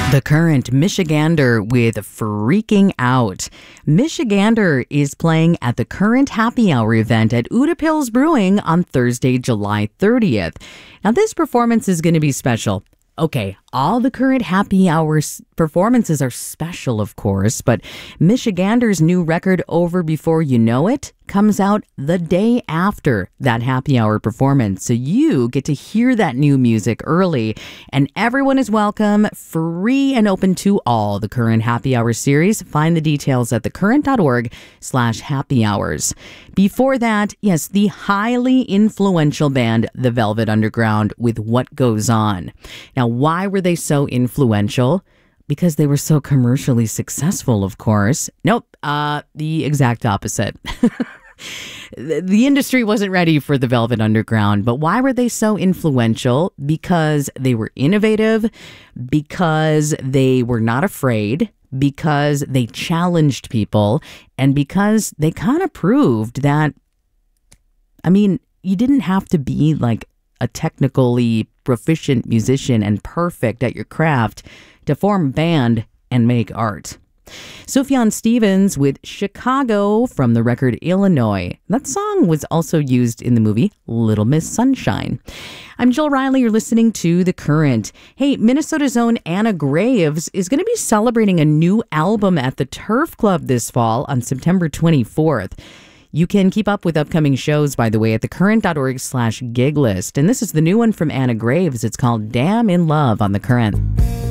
The Current, Michigander with Freaking Out. Michigander is playing at the Current Happy Hour event at Utapils Brewing on Thursday, July 30th. Now, this performance is going to be special. Okay, all the Current Happy Hour performances are special, of course, but Michigander's new record, Over Before You Know It, comes out the day after that happy hour performance. So you get to hear that new music early, and everyone is welcome, free and open to all. The Current Happy Hour series. Find the details at thecurrent.org/happy hours. Before that, yes, the highly influential band, The Velvet Underground, with What Goes On. Now, why were they so influential? Because they were so commercially successful, of course. Nope, the exact opposite. The industry wasn't ready for the Velvet Underground, but why were they so influential? Because they were innovative, because they were not afraid, because they challenged people, and because they kind of proved that, you didn't have to be like a technically proficient musician and perfect at your craft to form a band and make art. Sufjan Stevens with Chicago from the record Illinois. That song was also used in the movie Little Miss Sunshine. I'm Jill Riley. You're listening to The Current. Hey, Minnesota's own Anna Graves is going to be celebrating a new album at the Turf Club this fall on September 24th. You can keep up with upcoming shows, by the way, at thecurrent.org/gig list. And this is the new one from Anna Graves. It's called Damn in Love on The Current.